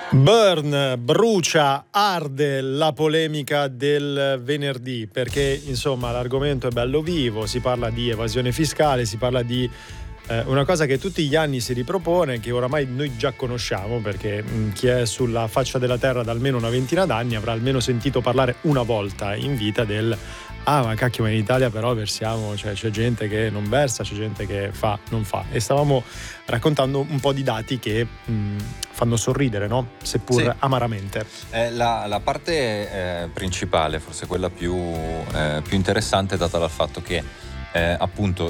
Brucia, arde la polemica del venerdì, perché insomma l'argomento è bello vivo, si parla di evasione fiscale, si parla di una cosa che tutti gli anni si ripropone, che oramai noi già conosciamo, perché chi è sulla faccia della terra da almeno una ventina d'anni avrà almeno sentito parlare una volta in vita del ma cacchio, ma in Italia però versiamo, cioè c'è gente che non versa, c'è gente che fa, non fa. E stavamo raccontando un po' di dati che fanno sorridere, no? Seppur sì, amaramente. La parte principale, forse quella più interessante, è data dal fatto che appunto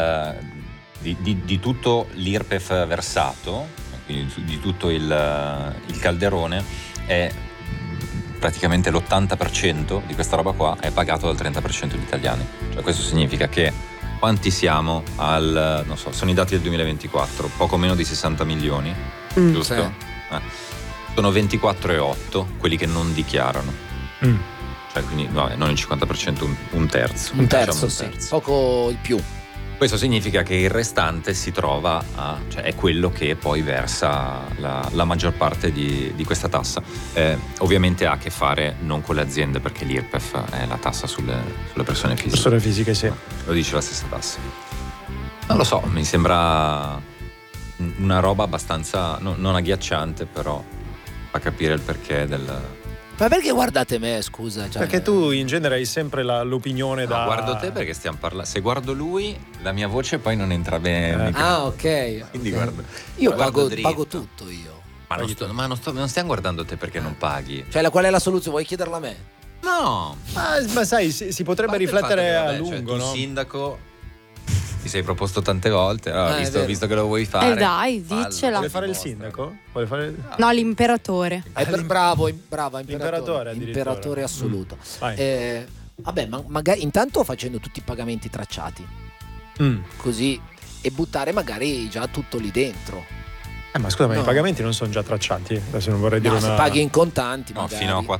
di tutto l'IRPEF versato, quindi di tutto il calderone, è praticamente l'80% di questa roba qua è pagato dal 30% degli italiani. Cioè questo significa che quanti siamo non so, sono i dati del 2024, poco meno di 60 milioni, giusto? Sì. Sono 24,8 quelli che non dichiarano. Cioè quindi non il 50%, un terzo. Un terzo, sì, poco di più. Questo significa che il restante si trova cioè è quello che poi versa la maggior parte di questa tassa. Ovviamente ha a che fare non con le aziende, perché l'IRPEF è la tassa sulle persone fisiche. Persone fisiche, sì. Lo dice la stessa tassa. Non lo so, mi sembra una roba abbastanza non agghiacciante, però fa capire il perché del... Ma perché guardate me, scusa? Cioè... Perché tu in genere hai sempre l'opinione da... Guardo te perché stiamo parlando. Se guardo lui, la mia voce poi non entra bene. Ok. Quindi guarda. Io pago tutto io. Ma non stiamo guardando te perché non paghi. Cioè, qual è la soluzione? Vuoi chiederla a me? No. Ma sai, si potrebbe riflettere a lungo, cioè, tu no? Sindaco ti sei proposto tante volte, visto che lo vuoi fare. Dai, diccela. Vuole fare il sindaco? Vuole fare... No, l'imperatore. Brava, L'imperatore assoluto. Vabbè, ma magari intanto facendo tutti i pagamenti tracciati. Così, e buttare magari già tutto lì dentro. Ma scusa, ma i pagamenti non sono già tracciati? Adesso non vorrei dire se paghi in contanti. No, magari. fino a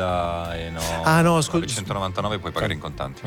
4.999 puoi pagare in contanti.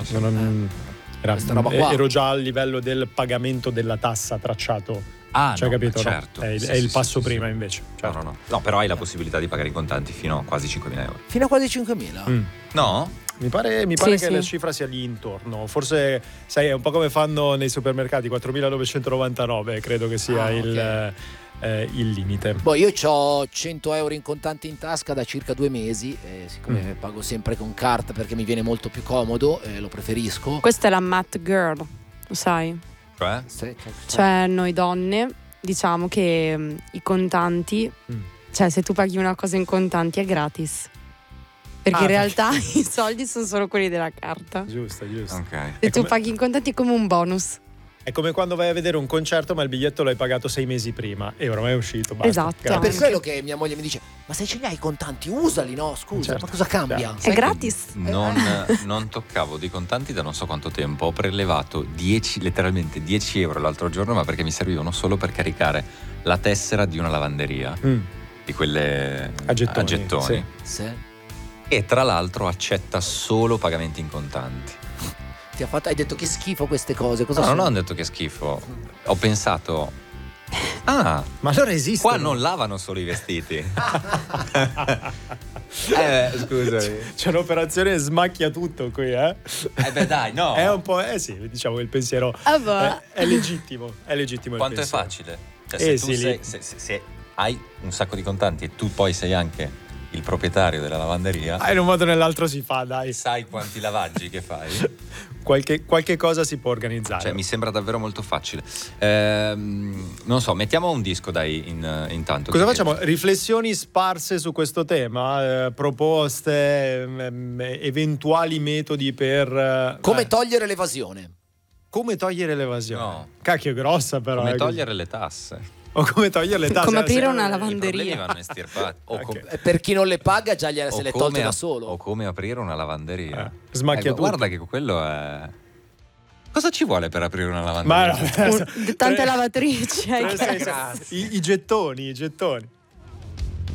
Ero già al livello del pagamento della tassa tracciato. Cioè, capito? Certo. È il passo prima, invece. Certo. No, però hai la possibilità di pagare in contanti fino a quasi 5.000 euro. Fino a quasi 5.000? No? Mi pare che la cifra sia lì intorno. Forse, sai, è un po' come fanno nei supermercati, 4.999 credo che sia il limite. Io ho 100 euro in contanti in tasca da circa 2 mesi, siccome pago sempre con carta perché mi viene molto più comodo, lo preferisco. Questa è la math girl, lo sai? Cioè noi donne diciamo che i contanti, cioè se tu paghi una cosa in contanti è gratis. Perché in realtà i soldi sono solo quelli della carta. Giusto. Okay. Se tu paghi in contanti è come un bonus. È come quando vai a vedere un concerto ma il biglietto l'hai pagato 6 mesi prima e ormai è uscito, basta. Esatto. È per quello che mia moglie mi dice: ma se ce li hai i contanti usali, no? Scusa, ma cosa cambia? È gratis. Non toccavo di contanti da non so quanto tempo. Ho prelevato letteralmente 10 euro l'altro giorno, ma perché mi servivano solo per caricare la tessera di una lavanderia, di quelle a gettoni. Sì. E tra l'altro accetta solo pagamenti in contanti. Hai detto che schifo queste cose. Cosa non ho detto che schifo. Ho pensato, ma allora esiste. Qua non lavano solo i vestiti. Scusami. C'è un'operazione smacchia tutto qui, dai, no. È un po', sì, diciamo che il pensiero è legittimo. È legittimo. Quanto il pensiero. È facile? Cioè, se hai un sacco di contanti e tu poi sei anche il proprietario della lavanderia, in un modo o nell'altro si fa, dai. Sai quanti lavaggi che fai? Qualche cosa si può organizzare. Cioè, mi sembra davvero molto facile. Non so, mettiamo un disco, dai, intanto. Cosa facciamo? Riflessioni sparse su questo tema, proposte, eventuali metodi per... Come togliere l'evasione? Come togliere l'evasione? No. Cacchio, grossa però. Come togliere le tasse? O come togliere le tasse? Come aprire una lavanderia. I problemi vanno estirpati. Per chi non le paga già se le tolto da solo. O come aprire una lavanderia. Smacchia tutto. Guarda che quello è... Cosa ci vuole per aprire una lavanderia? Tante lavatrici. I gettoni.